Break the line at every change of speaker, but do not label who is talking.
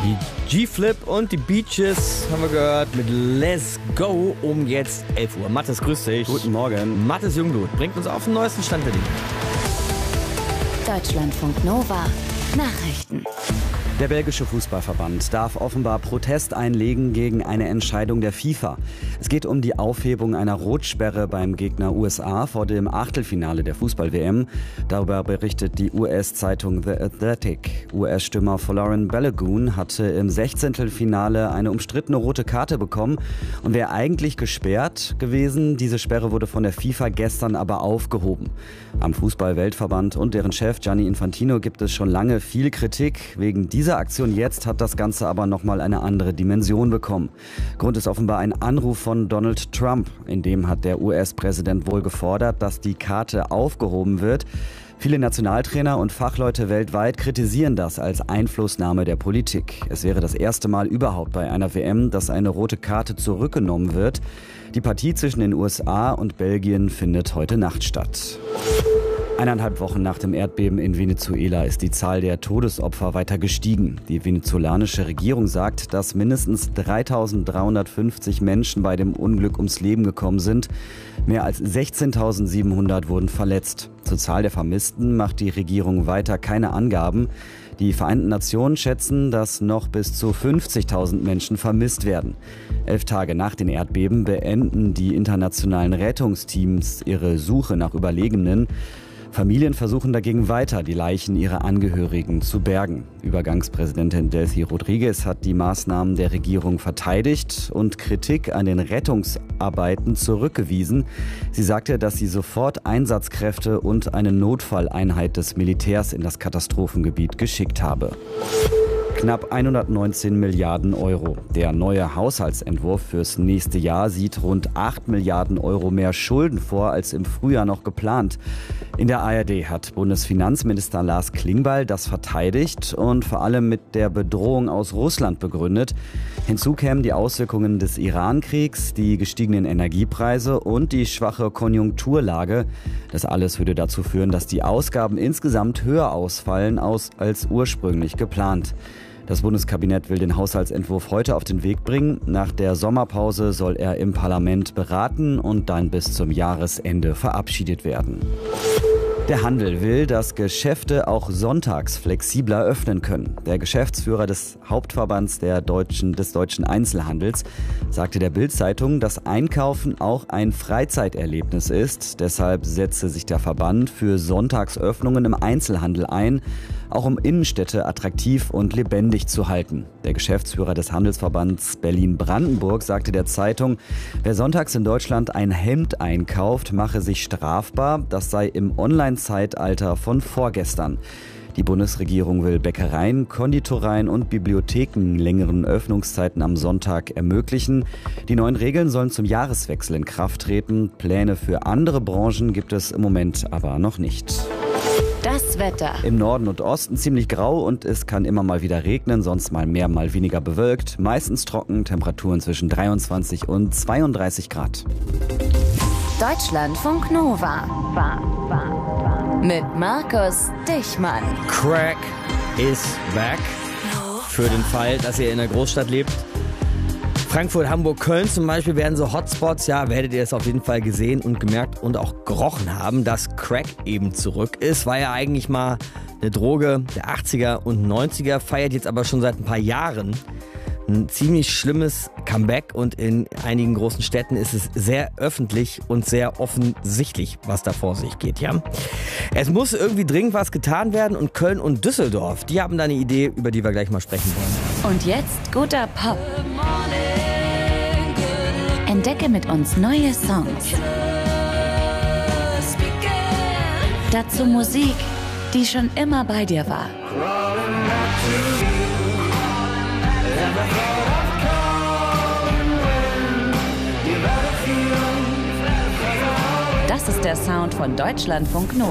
Die G-Flip und die Beaches haben wir gehört mit Let's Go um jetzt 11 Uhr. Mathis, grüß dich.
Guten Morgen.
Mathis Jungblut bringt uns auf den neuesten Stand der Dinge.
Deutschlandfunk Nova Nachrichten.
Der belgische Fußballverband darf offenbar Protest einlegen gegen eine Entscheidung der FIFA. Es geht um die Aufhebung einer Rotsperre beim Gegner USA vor dem Achtelfinale der Fußball-WM. Darüber berichtet die US-Zeitung The Athletic. US-Stürmer Folarin Balogun hatte im 16. Finale eine umstrittene rote Karte bekommen und wäre eigentlich gesperrt gewesen. Diese Sperre wurde von der FIFA gestern aber aufgehoben. Am Fußball-Weltverband und deren Chef Gianni Infantino gibt es schon lange viel Kritik. Wegen dieser Aktion jetzt hat das Ganze aber nochmal eine andere Dimension bekommen. Grund ist offenbar ein Anruf von Donald Trump. In dem hat der US-Präsident wohl gefordert, dass die Karte aufgehoben wird. Viele Nationaltrainer und Fachleute weltweit kritisieren das als Einflussnahme der Politik. Es wäre das erste Mal überhaupt bei einer WM, dass eine rote Karte zurückgenommen wird. Die Partie zwischen den USA und Belgien findet heute Nacht statt. 1,5 Wochen nach dem Erdbeben in Venezuela ist die Zahl der Todesopfer weiter gestiegen. Die venezolanische Regierung sagt, dass mindestens 3.350 Menschen bei dem Unglück ums Leben gekommen sind. Mehr als 16.700 wurden verletzt. Zur Zahl der Vermissten macht die Regierung weiter keine Angaben. Die Vereinten Nationen schätzen, dass noch bis zu 50.000 Menschen vermisst werden. 11 Tage nach den Erdbeben beenden die internationalen Rettungsteams ihre Suche nach Überlebenden. Familien versuchen dagegen weiter, die Leichen ihrer Angehörigen zu bergen. Übergangspräsidentin Delcy Rodriguez hat die Maßnahmen der Regierung verteidigt und Kritik an den Rettungsarbeiten zurückgewiesen. Sie sagte, dass sie sofort Einsatzkräfte und eine Notfalleinheit des Militärs in das Katastrophengebiet geschickt habe. Knapp 119 Milliarden Euro. Der neue Haushaltsentwurf fürs nächste Jahr sieht rund 8 Milliarden Euro mehr Schulden vor als im Frühjahr noch geplant. In der ARD hat Bundesfinanzminister Lars Klingbeil das verteidigt und vor allem mit der Bedrohung aus Russland begründet. Hinzu kämen die Auswirkungen des Iran-Kriegs, die gestiegenen Energiepreise und die schwache Konjunkturlage. Das alles würde dazu führen, dass die Ausgaben insgesamt höher ausfallen als ursprünglich geplant. Das Bundeskabinett will den Haushaltsentwurf heute auf den Weg bringen. Nach der Sommerpause soll er im Parlament beraten und dann bis zum Jahresende verabschiedet werden. Der Handel will, dass Geschäfte auch sonntags flexibler öffnen können. Der Geschäftsführer des Hauptverbands des deutschen Einzelhandels sagte der Bild-Zeitung, dass Einkaufen auch ein Freizeiterlebnis ist. Deshalb setze sich der Verband für Sonntagsöffnungen im Einzelhandel ein, auch um Innenstädte attraktiv und lebendig zu halten. Der Geschäftsführer des Handelsverbands Berlin-Brandenburg sagte der Zeitung, wer sonntags in Deutschland ein Hemd einkauft, mache sich strafbar. Das sei im Online-Zeitalter von vorgestern. Die Bundesregierung will Bäckereien, Konditoreien und Bibliotheken längeren Öffnungszeiten am Sonntag ermöglichen. Die neuen Regeln sollen zum Jahreswechsel in Kraft treten. Pläne für andere Branchen gibt es im Moment aber noch nicht.
Das Wetter.
Im Norden und Osten ziemlich grau und es kann immer mal wieder regnen, sonst mal mehr, mal weniger bewölkt. Meistens trocken, Temperaturen zwischen 23 und 32 Grad.
Deutschlandfunk Nova. Mit Markus Dichmann.
Crack is back. Für den Fall, dass ihr in einer Großstadt lebt. Frankfurt, Hamburg, Köln zum Beispiel werden so Hotspots, ja, werdet ihr es auf jeden Fall gesehen und gemerkt und auch gerochen haben, dass Crack eben zurück ist. War ja eigentlich mal eine Droge der 80er und 90er, feiert jetzt aber schon seit ein paar Jahren ein ziemlich schlimmes Comeback und in einigen großen Städten ist es sehr öffentlich und sehr offensichtlich, was da vor sich geht, ja. Es muss irgendwie dringend was getan werden und Köln und Düsseldorf, die haben da eine Idee, über die wir gleich mal sprechen wollen.
Und jetzt guter Pop. Entdecke mit uns neue Songs. Dazu Musik, die schon immer bei dir war. Das ist der Sound von Deutschlandfunk Nova.